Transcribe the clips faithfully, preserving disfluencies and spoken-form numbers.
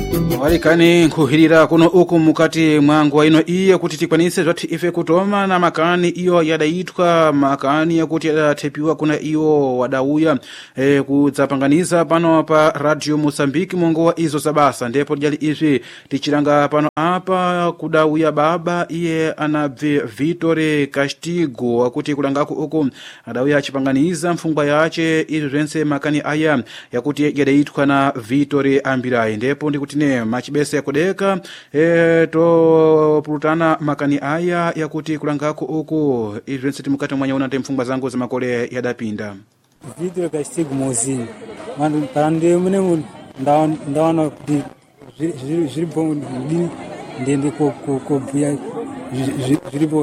Walikani kuhirira kuno uku mukati mwangu ino iye kuti tikwanise zvati ife kutoma na makani iyo yadaitwa makani ya kuti yadatepiwa kuna iyo wadauya e, kudzapanganiza pano pa Radio Mosambiki mongo wa izo sabasa ndipo jali izi tichiranga pano apa kudauya baba iye anabve Vitore Castigo akuti kulangako uku adauya achipanganiza mfungwa yache izo zvense makani aya yakuti yadaitwa na Vitore Ambirai ndipo ndikutine machibese ya kudeka e, to pulutana makani aya yakuti kulangako uku izvense timukati mwanya unate mfungwa zangu za makole yadapinda Vitore Castigo mozini mandu parande mune ndawana kuti zviripo ndende kobuya zviripo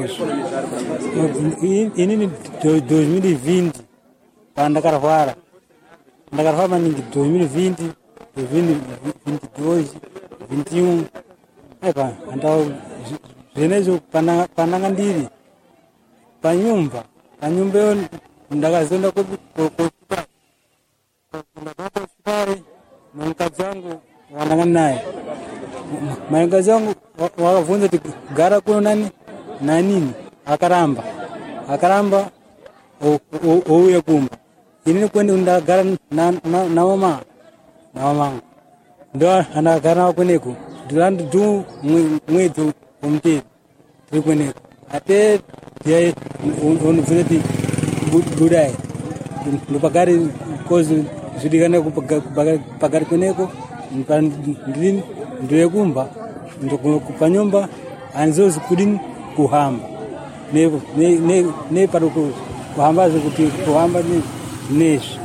inini dois mil e vinte pandakarwara ndakarwara maningi dois mil e vinte vinte e dois vinte e um aipa andao zvenezvo pandanga ndiri panyumba panyumba iyo ndakazonda kokuchipare mukadzi wangu wandanga naye mukadzi wangu wakabvunza kuti gara kuno nani nanini akaramba akaramba ouya kumba inini kwende ndagara namama nawamangu ndo andagara nawo kweneko ndilandi tu mwedzi womutedzi tiri kweneko ate ndiye unobvunza kuti budai ndopagari kozi zvidikana pagari kweneko ndiri ndoyekumba panyumba handizozi kudini kuhamba nepari kuhambazve kuti kuhamba nezvi.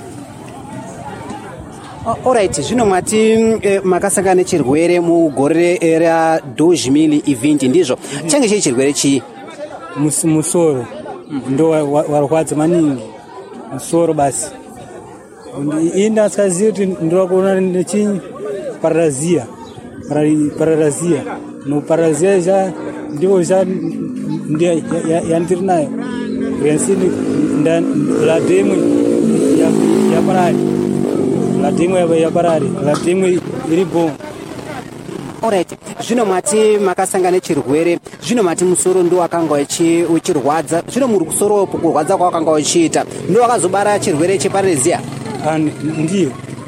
Alright, zvino mwati eh, makasangana nechirwere mugore ra dois mil e vinte ndizvo change chiri chirwere chi musoro ndo warwadza maningi musoro basi inda asikaziva kuti ndirakuona nechinyi paralizia paralizia no paralizia ja ndiko ja yandiri nayo rensini la demo ya ya parali la demo ya parali la demo iri bon. Alright, zvino mati makasangana nechirwere zvino mati musoro ndo akanga uchirwadza zvino muri kusoro kurwadza kwakanga uchiita ndo wakazobara chirwere cheparalizia ndiyo.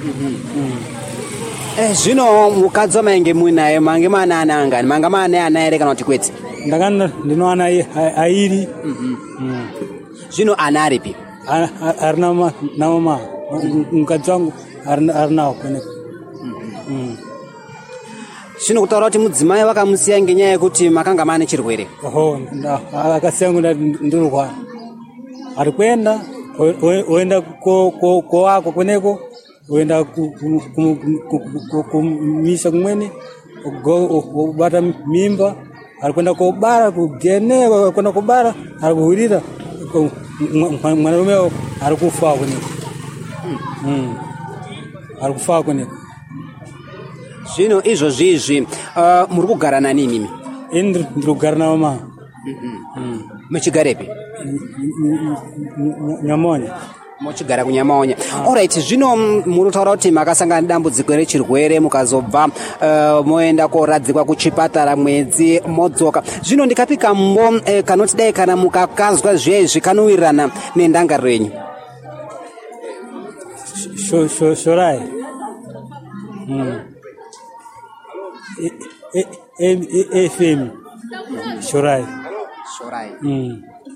Eh, zvino mukadzi wamainge muinaye mange maana ana angani manga maana ana ere kana kuti kwete ndakana ndinoana airi. Zvino ana aripi arina namama mukadzi wangu arinawo kweneko. Zvino kutaura kuti mudzimai vakamusiya ngenyaya yekuti makanga maane chirwere oho akasiya ngunda ndirwara ari kuenda oenda kowako kweneko oenda kumisha kumweni obata mimba ari kuenda kobara kugeneko kuenda kubara ari kuhwirira mwanarume ari kufa kweneko ari kufa kweneko. Zvino izvo zvizvi uh, muri kugara nani mimi? Ini ndiri kugara nawo ma. Muchigarepi? Nyamonya. Muchigara kuNyamonya. Alright, zvino muri kutaura kuti makasangana nedambudziko rechirwere mukazobva uh, moenda koradzikwa kuchipatara mwedzi modzoka. Zvino ndikapi kambo eh, kanoti dai kana mukakazwa zviye kanowirirana nendangariro yenyu? Shorai. Mm. F M Shorai Shorai. Mm.